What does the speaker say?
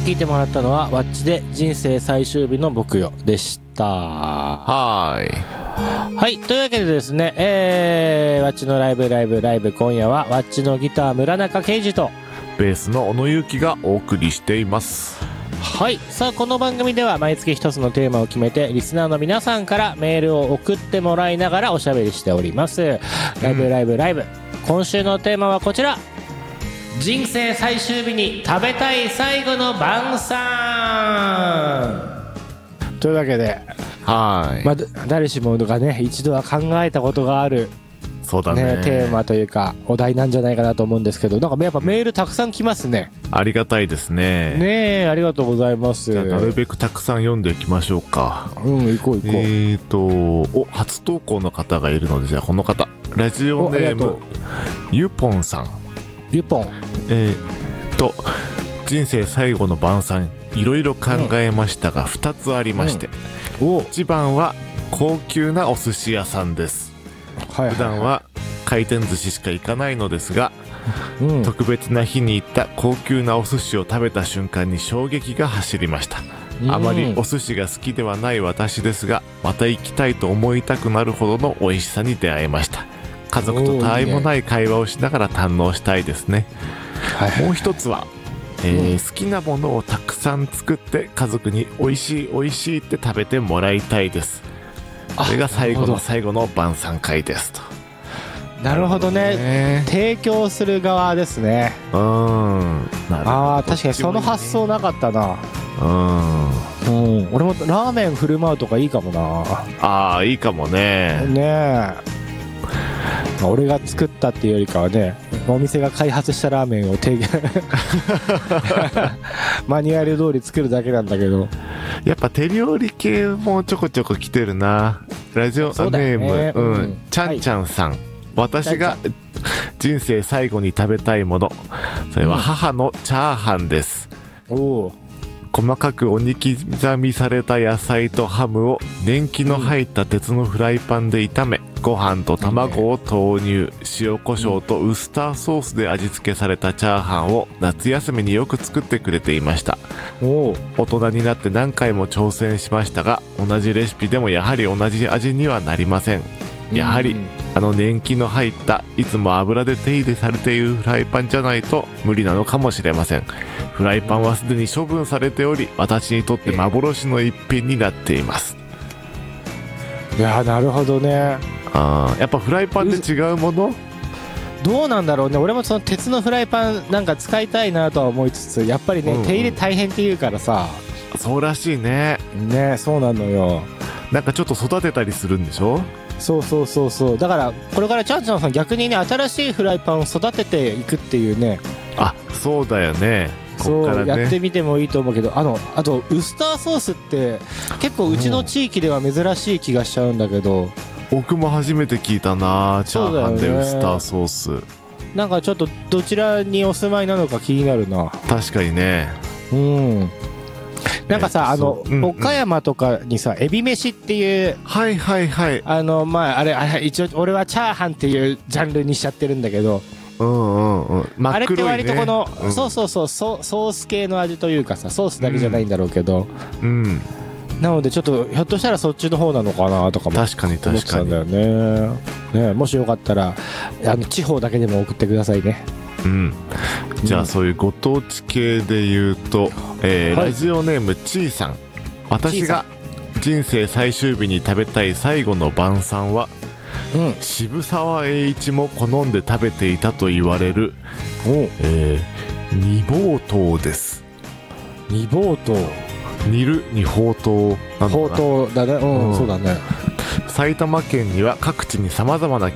聞いてもらったのはワッチで人生最終日の僕よでした。 はい、 というわけでですね、ワッチのライブ今夜はワッチのギター村中圭司とベースの小野ゆきがお送りしています。 はい。さあ、この番組では毎月一つのテーマを決めてリスナーの皆さんからメールを送ってもらいながらおしゃべりしております。ライブ、今週のテーマはこちら。人生最終日に食べたい最後の晩餐というわけで、 はい、 誰しもがね一度は考えたことがある、 そうだね、 テーマというかお題なんじゃないかなと思うんですけど、なんかやっぱメールたくさん来ますね。 ありがたいですね。 ねえ、ありがとうございます。 じゃあなるべくたくさん読んでいきましょうか。 行こう。 初投稿の方がいるので、じゃあこの方、ラジオネームゆぽんさん。 ゆぽん。 人生最後の晩餐、いろいろ考えましたが、2つありまして、1番は高級なお寿司屋さんです。普段は回転寿司しか行かないのですが、特別な日に行った高級なお寿司を食べた瞬間に衝撃が走りました。あまりお寿司が好きではない私ですが、また行きたいと思いたくなるほどの美味しさに出会いました。家族とたわいもない会話をしながら堪能したいですね。もう一つは、好きなものをたくさん作って家族に美味しい美味しいって食べてもらいたいです。これが最後の晩餐会ですと。 なるほどね。提供する側ですね。 なるほど。 確かにその発想なかったな。俺もラーメン振る舞うとかいいかもな。 いいかもね。 俺が作ったっていうよりかはね、お店が開発したラーメンをマニュアル通り作るだけなんだけど、 やっぱ手料理系もちょこちょこ来てるな。ラジオネーム、ちゃんちゃんさん。私が人生最後に食べたいもの、それは母のチャーハンです。細かくおに刻みされた野菜とハムを年季の入った鉄のフライパンで炒め、ご飯と卵を投入、塩コショウとウスターソースで味付けされたチャーハンを夏休みによく作ってくれていました。大人になって何回も挑戦しましたが、同じレシピでもやはり同じ味にはなりません。やはり年季の入ったいつも油で手入れされているフライパンじゃないと無理なのかもしれません。フライパンはすでに処分されており、私にとって幻の一品になっています。 いや、なるほどね。 やっぱフライパンで違うものどうなんだろうね。俺もその鉄のフライパンなんか使いたいなとは思いつつ、やっぱりね、手入れ大変って言うからさ。 そうらしいね。 そうなのよ。 なんかちょっと育てたりするんでしょ。 そうだからこれからチャンチャンさん逆にね、新しいフライパンを育てていくっていうね。 そうだよね。 やってみてもいいと思うけど、あとウスターソースって結構うちの地域では珍しい気がしちゃうんだけど、 僕も初めて聞いたな。チャーハンでウスターソース、 なんかちょっとどちらにお住まいなのか気になるな。 確かにね。 なんかさ、岡山とかにさ、エビ飯っていう、あれ一応俺はチャーハンっていうジャンルにしちゃってるんだけど、あれって割とこの、ソース系の味というかさ、ソースだけじゃないんだろうけど、なのでちょっとひょっとしたらそっちの方なのかなとかも思ってたんだよね。もしよかったら地方だけでも送ってくださいね。 じゃあそういうご当地系で言うと、ラジオネームちーさん。私が人生最終日に食べたい最後の晩餐は、渋沢栄一も好んで食べていたと言われる煮ぼうとうです。 煮ぼうとう、 煮るにほうとうなのかな。 ほうとうだね。そうだね。 埼玉県には各地に様々な